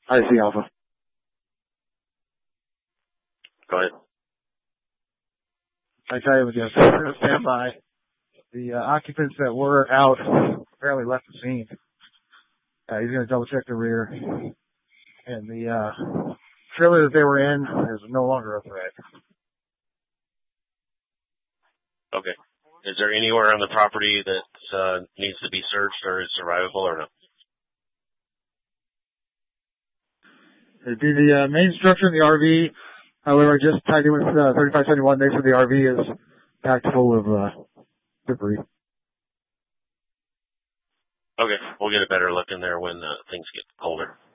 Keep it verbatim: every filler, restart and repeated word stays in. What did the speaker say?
I C Alpha. Go ahead. I tell you, with you, stand by. The uh, occupants that were out apparently left the scene. Uh, he's going to double check the rear. And the uh, trailer that they were in is no longer a threat. Okay. Is there anywhere on the property that uh, needs to be searched or is survivable or no? It'd be the uh, main structure in the R V. However, just tied in with uh, thirty-five seventy-one, they said the R V is packed full of uh, debris. Okay. We'll get a better look in there when uh, things get colder.